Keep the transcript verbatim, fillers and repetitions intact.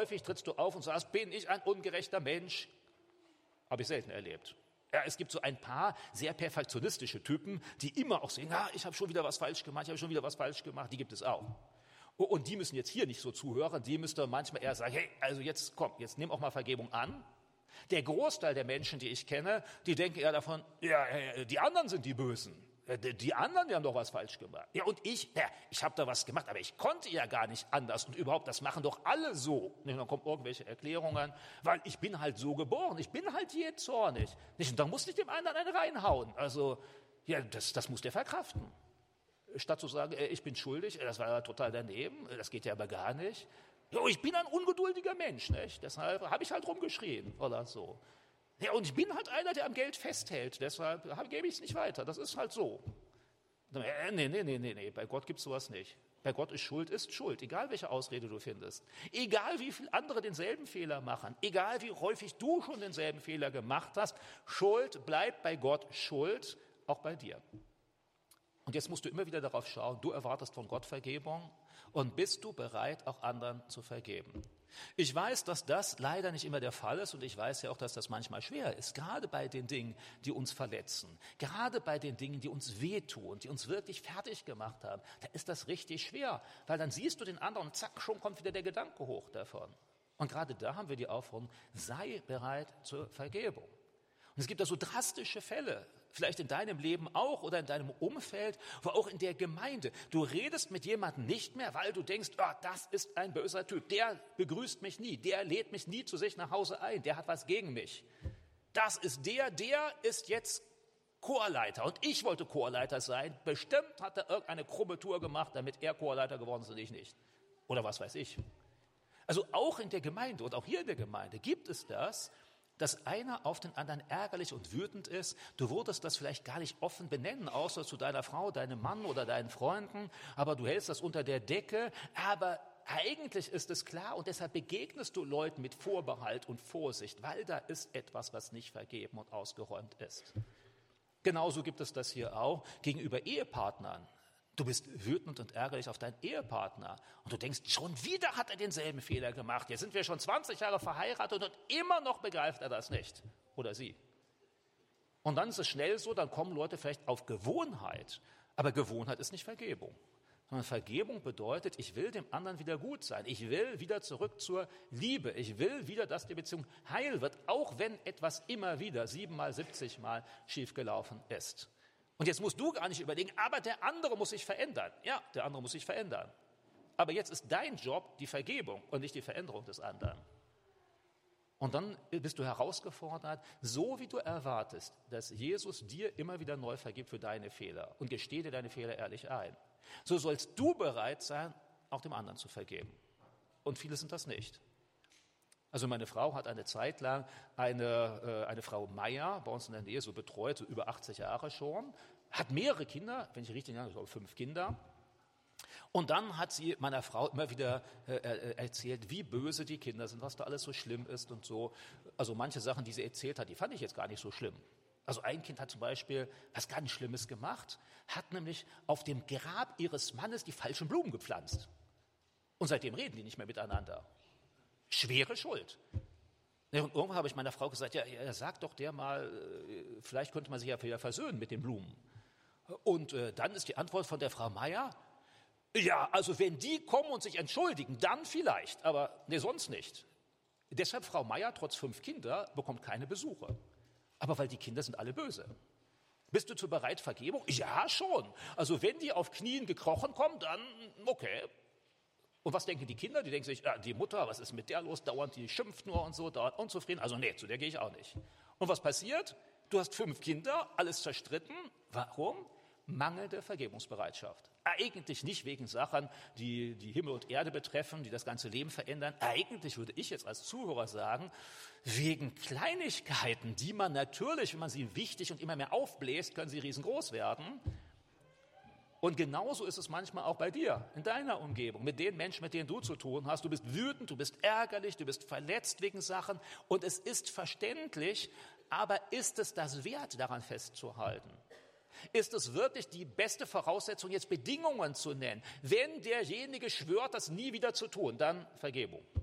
häufig trittst du auf und sagst, bin ich ein ungerechter Mensch? Habe ich selten erlebt. Ja, es gibt so ein paar sehr perfektionistische Typen, die immer auch sagen, ja, ich habe schon wieder was falsch gemacht, ich habe schon wieder was falsch gemacht. Die gibt es auch. Und die müssen jetzt hier nicht so zuhören, die müssten manchmal eher sagen, hey, also jetzt komm, jetzt nimm auch mal Vergebung an. Der Großteil der Menschen, die ich kenne, die denken eher davon, ja, die anderen sind die Bösen. Die anderen, die haben doch was falsch gemacht. Ja, und ich, ja, ich habe da was gemacht, aber ich konnte ja gar nicht anders. Und überhaupt, das machen doch alle so. Und dann kommen irgendwelche Erklärungen, weil ich bin halt so geboren, ich bin halt je zornig. Und dann muss ich dem anderen einen reinhauen. Also, ja, das, das muss der verkraften. Statt zu sagen, ich bin schuldig, das war ja total daneben, das geht ja aber gar nicht. Ja, ich bin ein ungeduldiger Mensch, nicht? Deshalb habe ich halt rumgeschrien oder so. Ja, und ich bin halt einer, der am Geld festhält, deshalb gebe ich es nicht weiter. Das ist halt so. Nee, nee, nee, nee, nee, bei Gott gibt es sowas nicht. Bei Gott ist Schuld, ist Schuld, egal welche Ausrede du findest. Egal wie viele andere denselben Fehler machen, egal wie häufig du schon denselben Fehler gemacht hast, Schuld bleibt bei Gott Schuld, auch bei dir. Und jetzt musst du immer wieder darauf schauen, du erwartest von Gott Vergebung und bist du bereit, auch anderen zu vergeben. Ich weiß, dass das leider nicht immer der Fall ist und ich weiß ja auch, dass das manchmal schwer ist, gerade bei den Dingen, die uns verletzen, gerade bei den Dingen, die uns wehtun, die uns wirklich fertig gemacht haben, da ist das richtig schwer, weil dann siehst du den anderen und zack, schon kommt wieder der Gedanke hoch davon. Und gerade da haben wir die Aufforderung, sei bereit zur Vergebung. Und es gibt da so drastische Fälle, vielleicht in deinem Leben auch oder in deinem Umfeld, aber auch in der Gemeinde. Du redest mit jemandem nicht mehr, weil du denkst, oh, das ist ein böser Typ, der begrüßt mich nie, der lädt mich nie zu sich nach Hause ein, der hat was gegen mich. Das ist der, der ist jetzt Chorleiter und ich wollte Chorleiter sein. Bestimmt hat er irgendeine krumme Tour gemacht, damit er Chorleiter geworden ist und ich nicht. Oder was weiß ich. Also auch in der Gemeinde und auch hier in der Gemeinde gibt es das, dass einer auf den anderen ärgerlich und wütend ist. Du würdest das vielleicht gar nicht offen benennen, außer zu deiner Frau, deinem Mann oder deinen Freunden, aber du hältst das unter der Decke, aber eigentlich ist es klar und deshalb begegnest du Leuten mit Vorbehalt und Vorsicht, weil da ist etwas, was nicht vergeben und ausgeräumt ist. Genauso gibt es das hier auch gegenüber Ehepartnern. Du bist wütend und ärgerlich auf deinen Ehepartner und du denkst, schon wieder hat er denselben Fehler gemacht. Jetzt sind wir schon zwanzig Jahre verheiratet und immer noch begreift er das nicht. Oder sie. Und dann ist es schnell so, dann kommen Leute vielleicht auf Gewohnheit. Aber Gewohnheit ist nicht Vergebung. Sondern Vergebung bedeutet, ich will dem anderen wieder gut sein. Ich will wieder zurück zur Liebe. Ich will wieder, dass die Beziehung heil wird, auch wenn etwas immer wieder siebenmal, siebzigmal schiefgelaufen ist. Und jetzt musst du gar nicht überlegen, aber der andere muss sich verändern. Ja, der andere muss sich verändern. Aber jetzt ist dein Job die Vergebung und nicht die Veränderung des anderen. Und dann bist du herausgefordert, so wie du erwartest, dass Jesus dir immer wieder neu vergibt für deine Fehler und gestehe dir deine Fehler ehrlich ein. So sollst du bereit sein, auch dem anderen zu vergeben. Und viele sind das nicht. Also meine Frau hat eine Zeit lang eine, äh, eine Frau Meier bei uns in der Nähe so betreut, so über achtzig Jahre schon, hat mehrere Kinder, wenn ich richtig erinnere, ich glaube fünf Kinder. Und dann hat sie meiner Frau immer wieder äh, erzählt, wie böse die Kinder sind, was da alles so schlimm ist und so. Also manche Sachen, die sie erzählt hat, die fand ich jetzt gar nicht so schlimm. Also ein Kind hat zum Beispiel was ganz Schlimmes gemacht, hat nämlich auf dem Grab ihres Mannes die falschen Blumen gepflanzt. Und seitdem reden die nicht mehr miteinander. Schwere Schuld. Ja, und irgendwann habe ich meiner Frau gesagt, ja, ja, sag doch der mal, vielleicht könnte man sich ja wieder versöhnen mit den Blumen. Und äh, dann ist die Antwort von der Frau Meier, ja, also wenn die kommen und sich entschuldigen, dann vielleicht, aber nee, sonst nicht. Deshalb Frau Meier, trotz fünf Kinder, bekommt keine Besuche. Aber weil die Kinder sind alle böse. Bist du zu bereit, Vergebung? Ja, schon. Also wenn die auf Knien gekrochen kommen, dann okay. Und was denken die Kinder? Die denken sich, ja, die Mutter, was ist mit der los? Dauernd, die schimpft nur und so, dauernd unzufrieden. Also nee, zu der gehe ich auch nicht. Und was passiert? Du hast fünf Kinder, alles zerstritten. Warum? Mangelnde Vergebungsbereitschaft. Eigentlich nicht wegen Sachen, die die Himmel und Erde betreffen, die das ganze Leben verändern. Eigentlich würde ich jetzt als Zuhörer sagen, wegen Kleinigkeiten, die man natürlich, wenn man sie wichtig und immer mehr aufbläst, können sie riesengroß werden. Und genauso ist es manchmal auch bei dir, in deiner Umgebung, mit den Menschen, mit denen du zu tun hast. Du bist wütend, du bist ärgerlich, du bist verletzt wegen Sachen und es ist verständlich, aber ist es das wert, daran festzuhalten? Ist es wirklich die beste Voraussetzung, jetzt Bedingungen zu nennen? Wenn derjenige schwört, das nie wieder zu tun, dann Vergebung.